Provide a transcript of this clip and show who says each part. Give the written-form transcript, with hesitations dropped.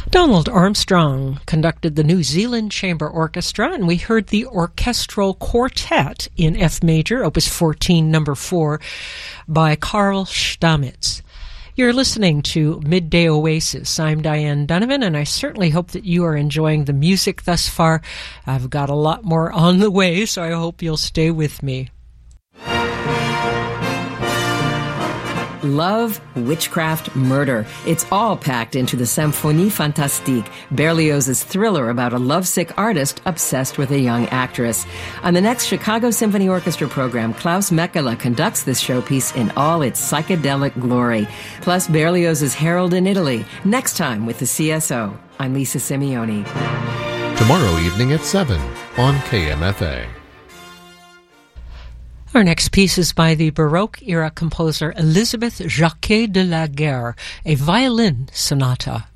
Speaker 1: Donald Armstrong conducted the New Zealand Chamber Orchestra, and we heard the orchestral quartet in F major, Opus 14, number 4, by Carl Stamitz. You're listening to Midday Oasis. I'm Diane Donovan, and I certainly hope that you are enjoying the music thus far. I've got a lot more on the way, so I hope you'll stay with me.
Speaker 2: Love, witchcraft, murder. It's all packed into the Symphonie Fantastique, Berlioz's thriller about a lovesick artist obsessed with a young actress. On the next Chicago Symphony Orchestra program, Klaus Mekela conducts this showpiece in all its psychedelic glory. Plus Berlioz's Harold in Italy, next time with the CSO. I'm Lisa Simeoni.
Speaker 3: Tomorrow evening at 7 on KMFA.
Speaker 1: Our next piece is by the Baroque-era composer Elisabeth Jacquet de la Guerre, a violin sonata.